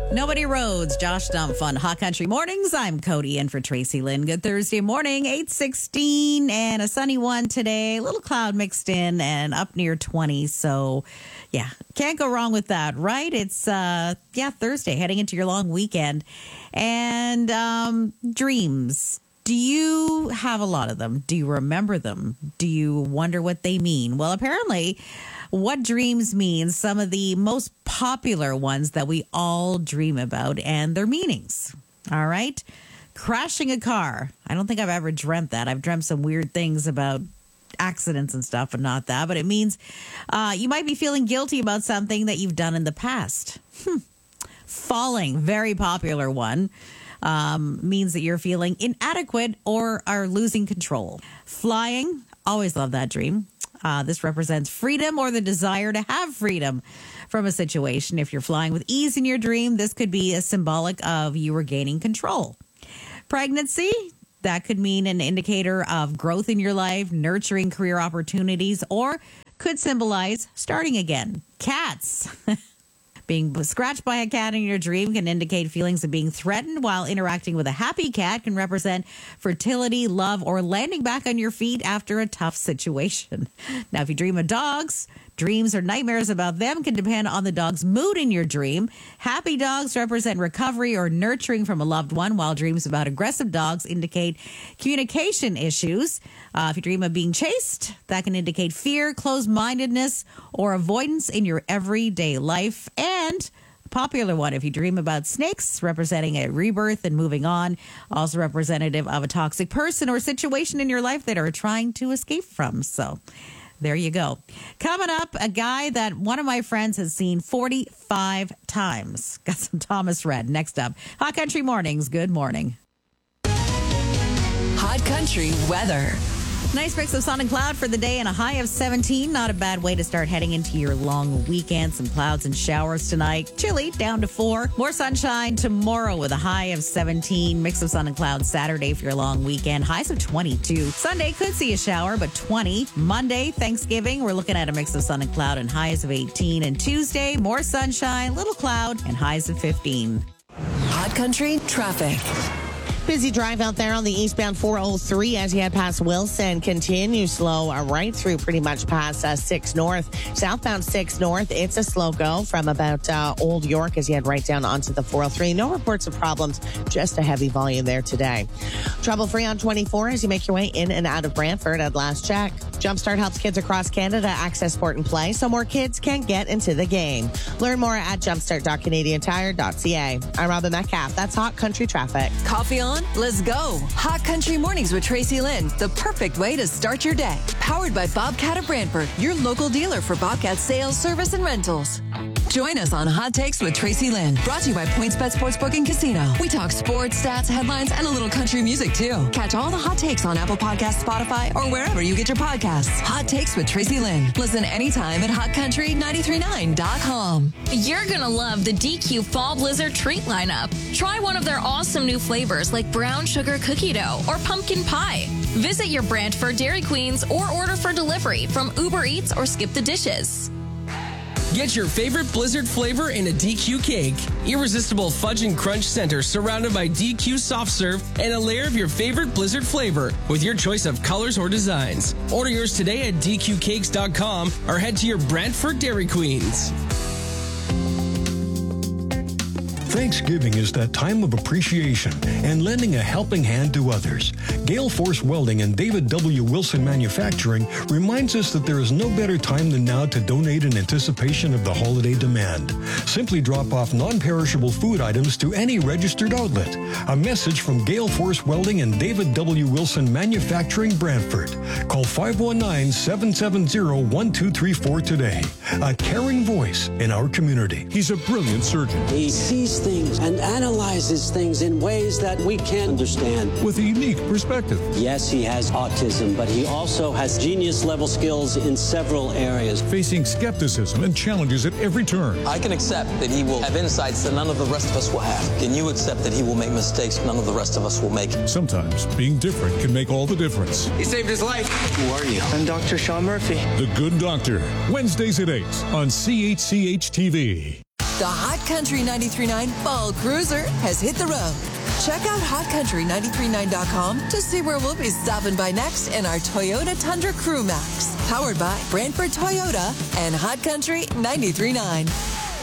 Nobody Rhodes, Josh Dump on Hot Country Mornings. I'm Cody in for Tracy Lynn. Good Thursday morning, 8:16 and a sunny one today. A little cloud mixed in and up near 20. So, yeah, can't go wrong with that, right? It's, Thursday, heading into your long weekend. And dreams. Do you have a lot of them? Do you remember them? Do you wonder what they mean? Well, apparently, what dreams mean, some of the most popular ones that we all dream about and their meanings. All right? Crashing a car. I don't think I've ever dreamt that. I've dreamt some weird things about accidents and stuff, but not that. But it means you might be feeling guilty about something that you've done in the past. Falling, very popular one. Means that you're feeling inadequate or are losing control. Flying, always love that dream. This represents freedom or the desire to have freedom from a situation. If you're flying with ease in your dream, this could be a symbolic of you regaining control. Pregnancy, that could mean an indicator of growth in your life, nurturing career opportunities, or could symbolize starting again. Cats. Being scratched by a cat in your dream can indicate feelings of being threatened, while interacting with a happy cat can represent fertility, love, or landing back on your feet after a tough situation. Now, if you dream of dogs, dreams or nightmares about them can depend on the dog's mood in your dream. Happy dogs represent recovery or nurturing from a loved one, while dreams about aggressive dogs indicate communication issues. If you dream of being chased, that can indicate fear, closed-mindedness, or avoidance in your everyday life. And a popular one, if you dream about snakes, representing a rebirth and moving on, also representative of a toxic person or situation in your life that are trying to escape from. So there you go. Coming up, a guy that one of my friends has seen 45 times. Got some Thomas Rhett next up. Hot Country Mornings, good morning. Hot Country weather. Nice mix of sun and cloud for the day and a high of 17. Not a bad way to start heading into your long weekend. Some clouds and showers tonight. Chilly, down to 4. More sunshine tomorrow with a high of 17. Mix of sun and cloud Saturday for your long weekend. Highs of 22. Sunday could see a shower, but 20. Monday, Thanksgiving, we're looking at a mix of sun and cloud and highs of 18. And Tuesday, more sunshine, little cloud, and highs of 15. Hot Country traffic. Busy drive out there on the eastbound 403 as you head past Wilson. Continue slow right through pretty much past 6 North. Southbound 6 North, it's a slow go from about Old York as you head right down onto the 403. No reports of problems, just a heavy volume there today. Trouble-free on 24 as you make your way in and out of Brantford at last check. Jumpstart helps kids across Canada access sport and play so more kids can get into the game. Learn more at jumpstart.canadiantire.ca. I'm Robin Metcalf. That's Hot Country Traffic. Coffee on? Let's go. Hot Country Mornings with Tracy Lynn. The perfect way to start your day. Powered by Bobcat of Brantford, your local dealer for Bobcat sales, service, and rentals. Join us on Hot Takes with Tracy Lynn. Brought to you by PointsBet Sportsbook and Casino. We talk sports, stats, headlines, and a little country music, too. Catch all the Hot Takes on Apple Podcasts, Spotify, or wherever you get your podcasts. Hot Takes with Tracy Lynn. Listen anytime at hotcountry939.com. You're going to love the DQ Fall Blizzard treat lineup. Try one of their awesome new flavors like brown sugar cookie dough or pumpkin pie. Visit your Brantford Dairy Queens or order for delivery from Uber Eats or Skip the Dishes. Get your favorite Blizzard flavor in a DQ cake. Irresistible fudge and crunch center surrounded by DQ soft serve and a layer of your favorite Blizzard flavor with your choice of colors or designs. Order yours today at dqcakes.com or head to your Brantford Dairy Queens. Thanksgiving is that time of appreciation and lending a helping hand to others. Gale Force Welding and David W. Wilson Manufacturing reminds us that there is no better time than now to donate in anticipation of the holiday demand. Simply drop off non-perishable food items to any registered outlet. A message from Gale Force Welding and David W. Wilson Manufacturing, Brantford. Call 519-770-1234 today. A caring voice in our community. He's a brilliant surgeon. He sees things and analyzes things in ways that we can't understand. With a unique perspective. Yes, he has autism, but he also has genius-level skills in several areas. Facing skepticism and challenges at every turn. I can accept that he will have insights that none of the rest of us will have. Can you accept that he will make mistakes none of the rest of us will make? Sometimes being different can make all the difference. He saved his life. Who are you? I'm Dr. Sean Murphy. The Good Doctor. Wednesdays at 8 on CHCH TV. The Hot Country 93.9 Fall Cruiser has hit the road. Check out hotcountry939.com to see where we'll be stopping by next in our Toyota Tundra Crew Max. Powered by Brantford Toyota and Hot Country 93.9.